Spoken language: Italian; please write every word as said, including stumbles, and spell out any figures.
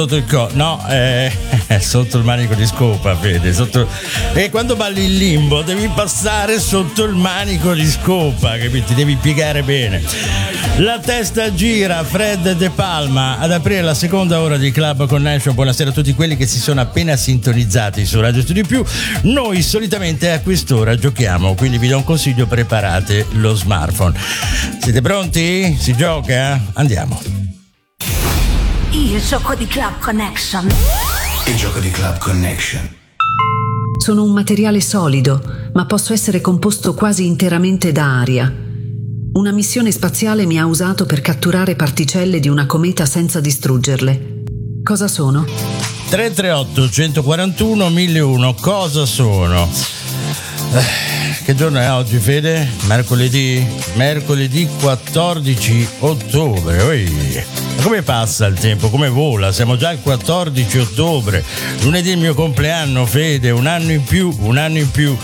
Sotto il co- no, eh, sotto il manico di scopa, Fede. Sotto... E quando balli il limbo devi passare sotto il manico di scopa, capito? Ti devi piegare bene. La testa gira, Fred De Palma ad aprire la seconda ora di Club Connection. Buonasera a tutti quelli che si sono appena sintonizzati su Radio Studio Più. Noi solitamente a quest'ora giochiamo, quindi vi do un consiglio: preparate lo smartphone. Siete pronti? Si gioca? Andiamo. Il gioco di Club Connection. Il gioco di Club Connection. Sono un materiale solido, ma posso essere composto quasi interamente da aria. Una missione spaziale mi ha usato per catturare particelle di una cometa senza distruggerle. Cosa sono? tre tre otto uno quattro uno mille uno. Cosa sono? Eh, che giorno è oggi, Fede? Mercoledì? Mercoledì quattordici ottobre. Oi. Ma come passa il tempo? Come vola? Siamo già al quattordici ottobre. Lunedì è il mio compleanno, Fede. Un anno in più, un anno in più.